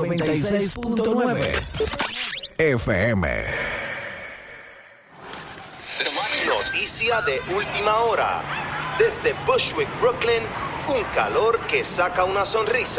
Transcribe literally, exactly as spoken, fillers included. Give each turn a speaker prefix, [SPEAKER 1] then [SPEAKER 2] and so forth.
[SPEAKER 1] noventa y seis punto nueve F M.
[SPEAKER 2] Noticia de última hora. Desde Bushwick, Brooklyn, un calor que saca una sonrisa.